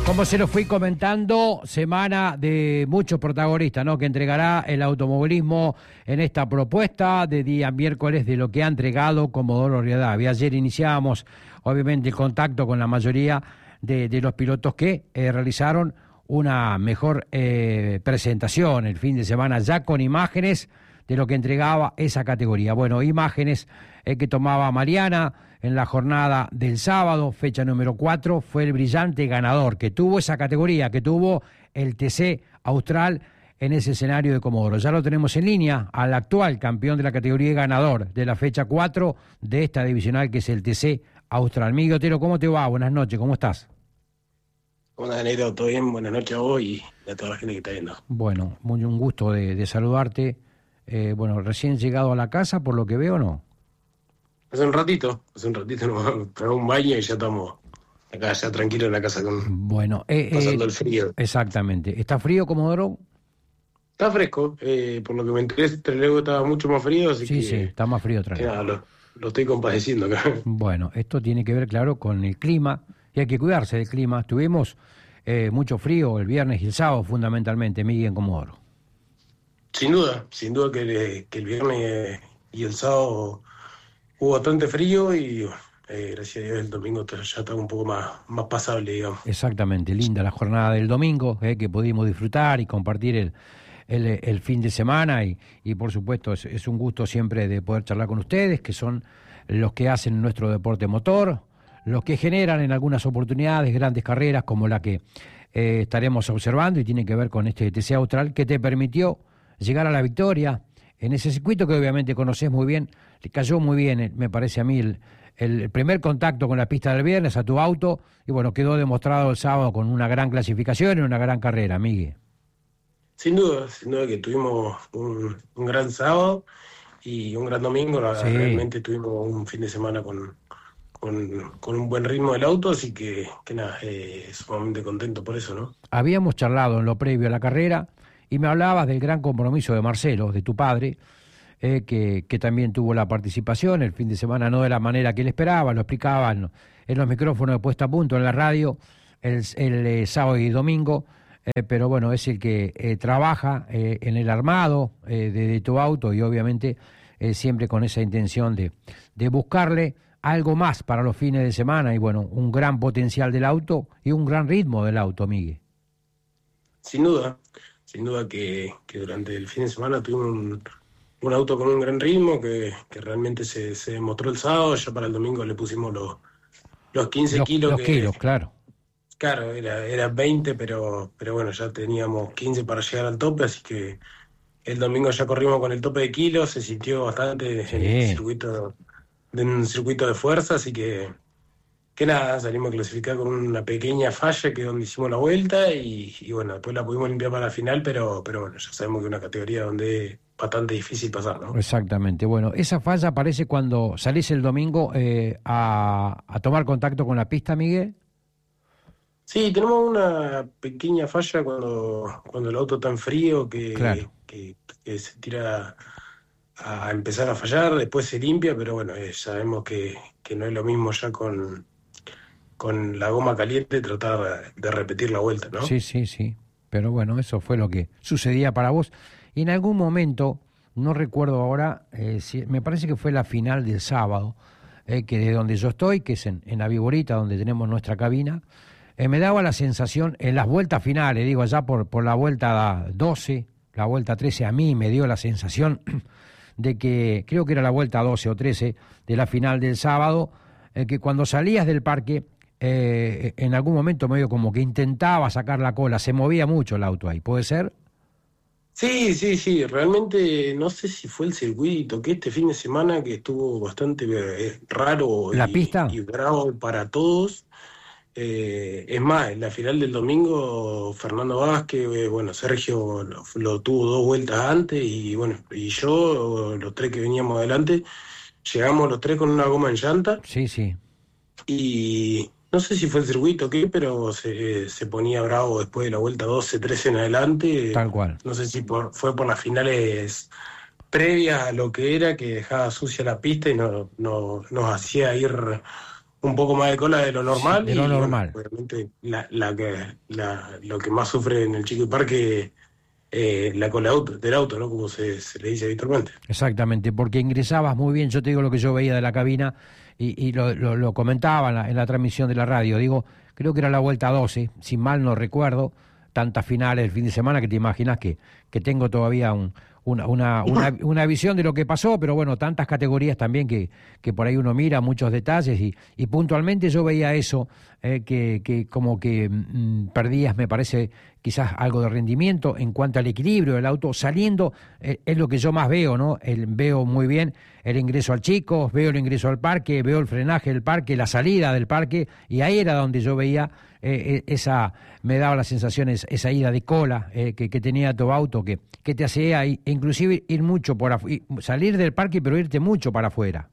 Como se lo fui comentando, semana de muchos protagonistas, ¿no?, que entregará el automovilismo en esta propuesta de día miércoles de lo que ha entregado Comodoro Rivadavia. Ayer iniciábamos, obviamente, el contacto con la mayoría de los pilotos que realizaron una mejor presentación el fin de semana, ya con imágenes de lo que entregaba esa categoría. Bueno, imágenes que tomaba Mariana en la jornada del sábado, fecha número 4, fue el brillante ganador que tuvo esa categoría, que tuvo el TC Austral en ese escenario de Comodoro. Ya lo tenemos en línea al actual campeón de la categoría y ganador de la fecha 4 de esta divisional, que es el TC Austral. Miguel Otero, ¿cómo te va? Buenas noches, ¿cómo estás? ¿Cómo andás, Negro? ¿Todo bien? Buenas noches a vos y a toda la gente que está viendo. Bueno, muy un gusto de saludarte. Bueno, recién llegado a la casa, por lo que veo, ¿no? Hace un ratito nos pegamos un baño y ya estamos acá, ya tranquilos en la casa Bueno, pasando el frío. Exactamente. ¿Está frío, Comodoro? Está fresco, por lo que me enteré, luego estaba mucho más frío, así que... Sí, está más frío otra vez. Nada, lo estoy compadeciendo acá. Bueno, esto tiene que ver, claro, con el clima, y hay que cuidarse del clima. Tuvimos mucho frío el viernes y el sábado, fundamentalmente, Miguel, en Comodoro. Sin duda que el viernes y el sábado hubo bastante frío y gracias a Dios el domingo ya está un poco más pasable, digamos. Exactamente, linda la jornada del domingo, que pudimos disfrutar y compartir el fin de semana y por supuesto es un gusto siempre de poder charlar con ustedes, que son los que hacen nuestro deporte motor, los que generan en algunas oportunidades grandes carreras como la que estaremos observando y tiene que ver con este TC Austral, que te permitió llegar a la victoria en ese circuito que obviamente conocés muy bien. Le cayó muy bien, me parece a mí, el primer contacto con la pista del viernes a tu auto, y bueno, quedó demostrado el sábado con una gran clasificación y una gran carrera, Miguel. Sin duda que tuvimos un gran sábado y un gran domingo. Sí. Realmente tuvimos un fin de semana con un buen ritmo del auto, así que nada, sumamente contento por eso, ¿no? Habíamos charlado en lo previo a la carrera y me hablabas del gran compromiso de Marcelo, de tu padre, que también tuvo la participación el fin de semana, no de la manera que él esperaba, lo explicaban en los micrófonos de Puesta a Punto, en la radio, el sábado y domingo, pero bueno, es el que trabaja en el armado de tu auto y obviamente siempre con esa intención de buscarle algo más para los fines de semana y bueno, un gran potencial del auto y un gran ritmo del auto, Miguel. Sin duda que durante el fin de semana tuvimos un auto con un gran ritmo que realmente se demostró el sábado. Ya para el domingo le pusimos los 15 kilos. Los kilos, claro. Claro, era 20, pero bueno, ya teníamos 15 para llegar al tope, así que el domingo ya corrimos con el tope de kilos, se sintió bastante Sí. en el circuito de fuerza, así que nada, salimos a clasificar con una pequeña falla que es donde hicimos la vuelta y bueno, después la pudimos limpiar para la final, pero bueno, ya sabemos que es una categoría donde es bastante difícil pasar, ¿no? Exactamente, bueno, esa falla aparece cuando salís el domingo a tomar contacto con la pista, Miguel. Sí, tenemos una pequeña falla cuando el auto está en frío Claro. que se tira a empezar a fallar, después se limpia, pero bueno, sabemos que no es lo mismo ya con la goma caliente tratar de repetir la vuelta, ¿no? Sí, pero bueno, eso fue lo que sucedía para vos. Y en algún momento, no recuerdo ahora, me parece que fue la final del sábado, que de donde yo estoy, que es en la Viborita, donde tenemos nuestra cabina, me daba la sensación, en las vueltas finales, digo, allá por la vuelta 12, la vuelta 13, a mí me dio la sensación de que, creo que era la vuelta 12 o 13 de la final del sábado, que cuando salías del parque, en algún momento medio como que intentaba sacar la cola, se movía mucho el auto ahí, ¿puede ser? Sí, realmente no sé si fue el circuito, que este fin de semana que estuvo bastante raro ¿La pista? y bravo para todos. Es más, en la final del domingo, Fernando Vázquez, bueno, Sergio lo tuvo 2 vueltas antes y bueno, y yo, los 3 que veníamos adelante, llegamos los 3 con una goma en llanta. Sí. Y no sé si fue el circuito o qué, pero se ponía bravo después de la vuelta 12, 13 en adelante. Tal cual. No sé si fue por las finales previas a lo que era, que dejaba sucia la pista y nos hacía ir un poco más de cola de lo normal, de lo y normal. bueno, obviamente lo que más sufre en el Chico Parque, la cola del auto, ¿no? Como se le dice habitualmente. Exactamente, porque ingresabas muy bien, yo te digo lo que yo veía de la cabina y lo comentaba en la transmisión de la radio, digo, creo que era la vuelta 12, si mal no recuerdo, tantas finales el fin de semana que te imaginas que tengo todavía una visión de lo que pasó, pero bueno, tantas categorías también que por ahí uno mira, muchos detalles y puntualmente yo veía eso, que como que perdías, me parece, quizás algo de rendimiento en cuanto al equilibrio del auto, saliendo, es lo que yo más veo, ¿no? Veo muy bien el ingreso al Chico, veo el ingreso al parque, veo el frenaje del parque, la salida del parque, y ahí era donde yo veía me daba las sensaciones, esa ida de cola que tenía tu auto, que te hacía inclusive ir mucho salir del parque, pero irte mucho para afuera.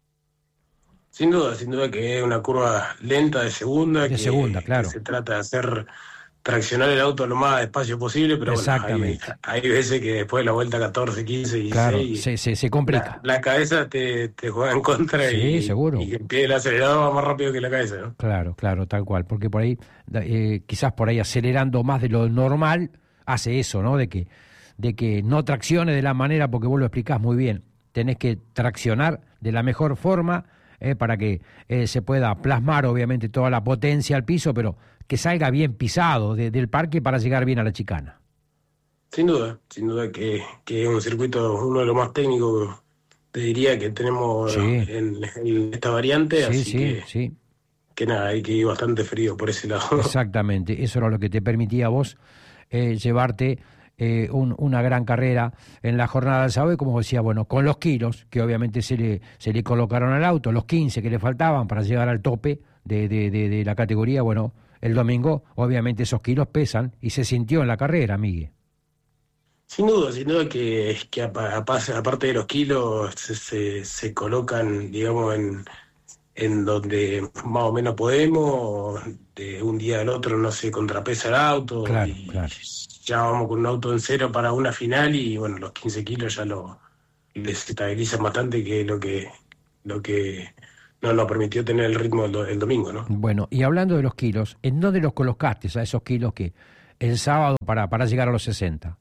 Sin duda que es una curva lenta de segunda, De segunda, que claro. se trata de hacer traccionar el auto lo más despacio posible, pero bueno, Exactamente. hay veces que después de la vuelta 14, 15, Claro, 16, se complica. la cabeza te juega en contra, Sí, seguro. y el pie del acelerador va más rápido que la cabeza, ¿no? Claro, claro, tal cual. Porque por ahí, quizás por ahí acelerando más de lo normal, hace eso, ¿no? De que no traccione de la manera, porque vos lo explicás muy bien. Tenés que traccionar de la mejor forma para que se pueda plasmar, obviamente, toda la potencia al piso, pero que salga bien pisado del parque para llegar bien a la chicana. Sin duda que es un circuito, uno de los más técnicos, te diría, que tenemos Sí, en esta variante, sí, así sí, sí. que nada, hay que ir bastante frío por ese lado. Exactamente, eso era lo que te permitía a vos llevarte una gran carrera en la jornada del sábado y como decía, bueno, con los kilos que obviamente se le colocaron al auto, los 15 que le faltaban para llegar al tope de la categoría, bueno, el domingo obviamente esos kilos pesan y se sintió en la carrera, Miguel. Sin duda que aparte de los kilos, se colocan, digamos, en donde más o menos podemos, de un día al otro no se contrapesa el auto, Claro, y claro. ya vamos con un auto en cero para una final, y bueno, los 15 kilos ya lo desestabilizan bastante, que es lo que no nos permitió tener el ritmo el domingo, ¿no? Bueno, y hablando de los kilos, ¿en dónde los colocaste a esos kilos que el sábado para llegar a los 60?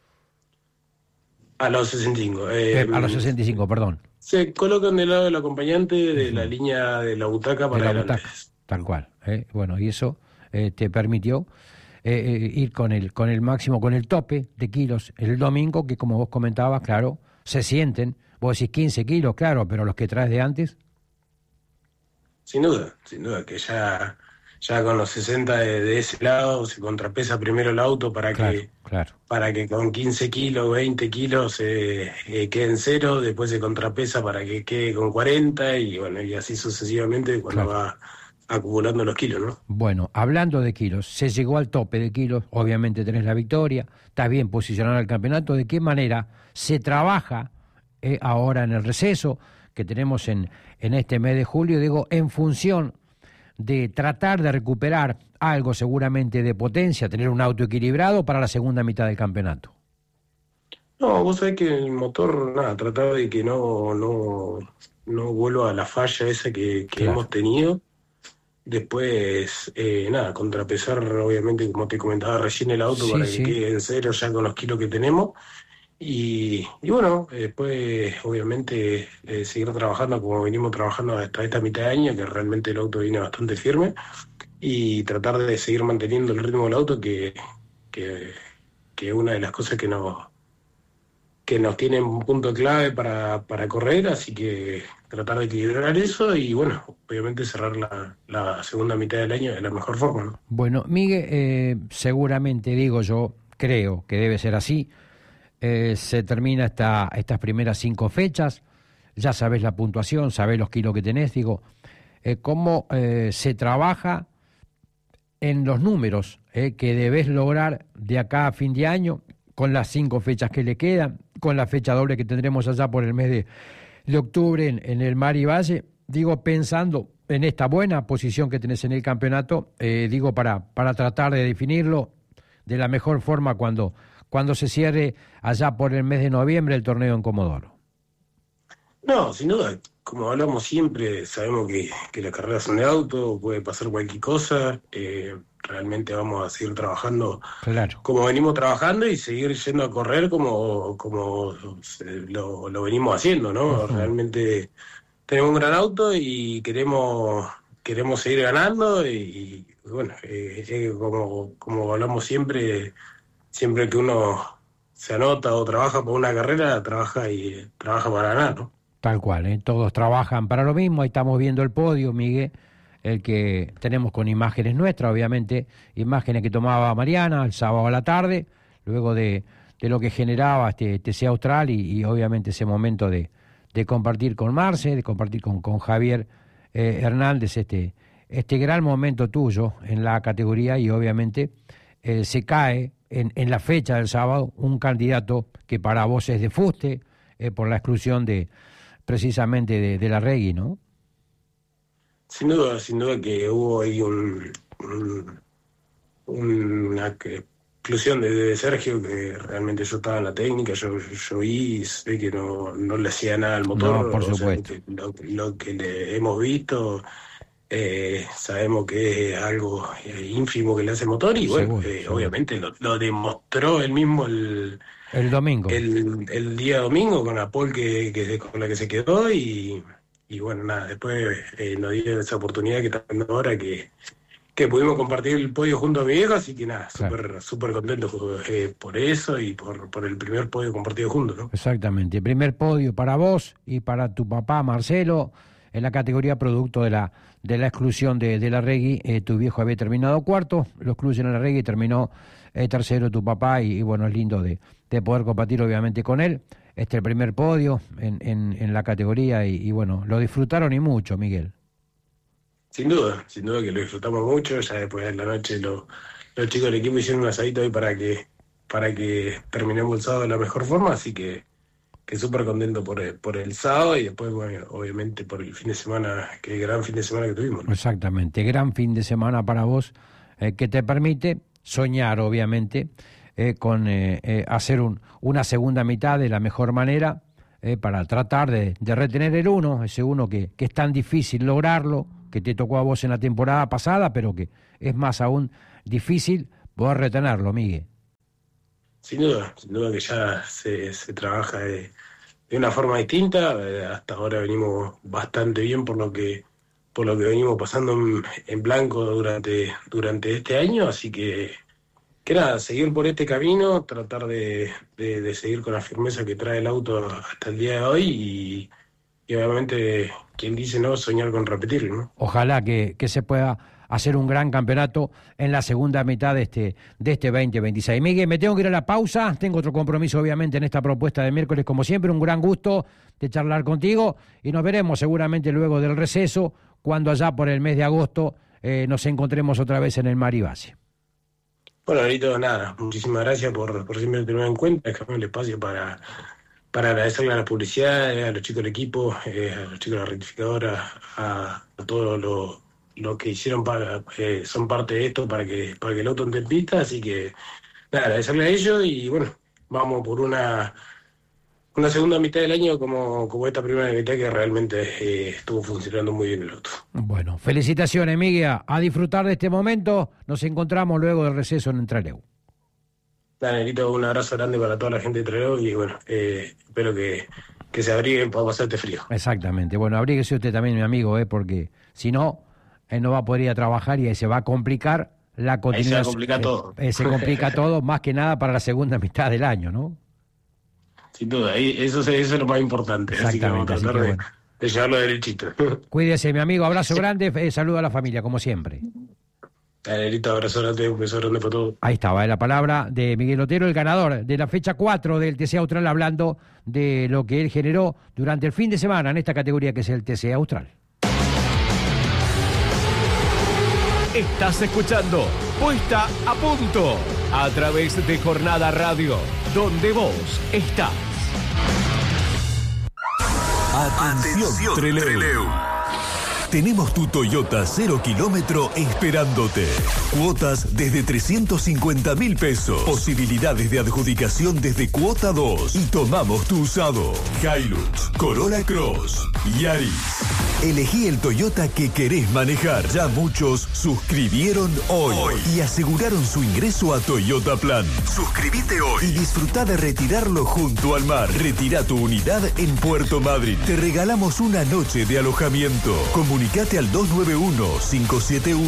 A los 65. A los 65, perdón. Se colocan del lado del acompañante, de la Ujú. línea de la butaca De para la adelante. butaca, tal cual. Bueno, y eso te permitió ir con el máximo, con el tope de kilos el domingo, que como vos comentabas, claro, se sienten. Vos decís 15 kilos, claro, pero los que traes de antes, Sin duda que ya con los 60 de ese lado se contrapesa primero el auto claro, claro, para que con 15 kilos, 20 kilos quede en cero, después se contrapesa para que quede con 40, y bueno, y así sucesivamente cuando claro. va acumulando los kilos, ¿no? Bueno, hablando de kilos, se llegó al tope de kilos, obviamente tenés la victoria, estás bien posicionado en el campeonato. ¿De qué manera se trabaja ahora en el receso que tenemos en este mes de julio? Digo, en función de tratar de recuperar algo seguramente de potencia, tener un auto equilibrado para la segunda mitad del campeonato. No, vos sabés que el motor, nada, tratar de que no vuelva a la falla esa que Claro, hemos tenido. Después, nada, contrapesar, obviamente, como te comentaba recién, el auto sí, para que sí, quede en cero ya con los kilos que tenemos. Y bueno, después, obviamente, seguir trabajando como venimos trabajando hasta esta mitad de año, que realmente el auto viene bastante firme, y tratar de seguir manteniendo el ritmo del auto, que, que es una de las cosas que nos tiene un punto clave para correr, así que tratar de equilibrar eso y bueno, obviamente cerrar la segunda mitad del año de la mejor forma, ¿no? Bueno, Miguel, seguramente digo yo, creo que debe ser así. Se termina estas primeras 5 fechas, ya sabés la puntuación, sabés los kilos que tenés, digo, cómo se trabaja en los números que debes lograr de acá a fin de año, con las 5 fechas que le quedan, con la fecha doble que tendremos allá por el mes de octubre en el Mar y Valle, digo, pensando en esta buena posición que tenés en el campeonato, digo, para tratar de definirlo de la mejor forma cuando se cierre allá por el mes de noviembre el torneo en Comodoro. No, sin duda, como hablamos siempre, sabemos que las carreras son de auto, puede pasar cualquier cosa. Realmente vamos a seguir trabajando Claro. como venimos trabajando y seguir yendo a correr como lo venimos haciendo, ¿no? Ujú. Realmente tenemos un gran auto y queremos seguir ganando y bueno, como hablamos siempre que uno se anota o trabaja por una carrera, trabaja para ganar, ¿no? Tal cual, ¿eh? Todos trabajan para lo mismo. Ahí estamos viendo el podio, Miguel, el que tenemos con imágenes nuestras, obviamente, imágenes que tomaba Mariana el sábado a la tarde, luego de lo que generaba este TC Austral y obviamente ese momento de compartir con Marce, de compartir con Javier Hernández, este gran momento tuyo en la categoría y obviamente se cae en la fecha del sábado un candidato que para vos es de fuste por la exclusión precisamente de la Regui, ¿no? Sin duda que hubo ahí una exclusión de Sergio, que realmente yo estaba en la técnica, yo vi, sé que no le hacía nada al motor, No, por o sea, supuesto. lo que le hemos visto, sabemos que es algo ínfimo que le hace el motor y bueno, Seguro, seguro. obviamente lo demostró él mismo El domingo. el día domingo con la pole con la que se quedó y bueno, nada, después nos dio esa oportunidad que está dando ahora que pudimos compartir el podio junto a mi viejo, así que nada, Claro. súper contento por eso y por el primer podio compartido juntos, ¿no? Exactamente. Primer podio para vos y para tu papá Marcelo en la categoría producto de la exclusión de la Regui. Tu viejo había terminado cuarto, lo excluyen a la Regui, terminó tercero tu papá y bueno, es lindo de poder compartir obviamente con él. El primer podio en la categoría y bueno, lo disfrutaron y mucho, Miguel. Sin duda que lo disfrutamos mucho, ya después de la noche los chicos del equipo hicieron un asadito ahí para que terminemos el sábado de la mejor forma, así que súper contento por el sábado y después, bueno, obviamente por el fin de semana, que gran fin de semana que tuvimos, ¿no? Exactamente, gran fin de semana para vos que te permite soñar, obviamente, con hacer una segunda mitad de la mejor manera para tratar de retener el uno, ese uno que es tan difícil lograrlo, que te tocó a vos en la temporada pasada, pero que es más aún difícil poder retenerlo, Miguel. Sin duda que ya se trabaja de una forma distinta. Hasta ahora venimos bastante bien por lo que venimos pasando en blanco durante este año, así que nada, seguir por este camino, tratar de seguir con la firmeza que trae el auto hasta el día de hoy y obviamente quien dice no, soñar con repetirlo, ¿no? Ojalá que se pueda hacer un gran campeonato en la segunda mitad de este 2026. Miguel, me tengo que ir a la pausa, tengo otro compromiso obviamente en esta propuesta de miércoles, como siempre, un gran gusto de charlar contigo y nos veremos seguramente luego del receso, cuando allá por el mes de agosto nos encontremos otra vez en el Maribase. Bueno, ahorita nada, muchísimas gracias por siempre tenerme en cuenta, dejarme el espacio para agradecerle a la publicidad, a los chicos del equipo, a los chicos de la rectificadora, a todos los que hicieron son parte de esto para que el auto esté en pista, así que nada, agradecerle a ellos y bueno, vamos por una segunda mitad del año como esta primera mitad que realmente estuvo funcionando muy bien el auto. Bueno, felicitaciones, Miguel, a disfrutar de este momento, nos encontramos luego del receso en Trelew. Dale, Nerito, un abrazo grande para toda la gente de Trelew y bueno, espero que se abriguen para pasar este frío. Exactamente, bueno, abríguese usted también, mi amigo, porque si no, no va a poder ir a trabajar y ahí se va a complicar la Ahí se va continuidad. a complicar todo. Se complica todo, más que nada para la segunda mitad del año, ¿no? Sin duda, eso es lo más importante, así que vamos Exactamente, a así tratar que de, bueno. de llevarlo derechito. Cuídese, mi amigo, abrazo grande, saludo a la familia, como siempre. Dale, Nerito, abrazo grande, un beso grande para todos. Ahí estaba la palabra de Miguel Otero, el ganador de la fecha 4 del TC Austral, hablando de lo que él generó durante el fin de semana en esta categoría que es el TC Austral. Estás escuchando Puesta a Punto a través de Jornada Radio, donde vos estás. Atención, Trelew. tenemos tu Toyota 0 kilómetro esperándote. Cuotas desde 350.000 pesos. Posibilidades de adjudicación desde cuota 2. Y tomamos tu usado. Hilux, Corolla Cross, Yaris. Elegí el Toyota que querés manejar. Ya muchos suscribieron hoy y aseguraron su ingreso a Toyota Plan. Suscríbete hoy y disfruta de retirarlo junto al mar. Retira tu unidad en Puerto Madryn. Te regalamos una noche de alojamiento. Comunicate al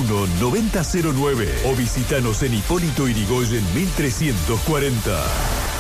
291-571-9009 o visítanos en Hipólito Yrigoyen 1340.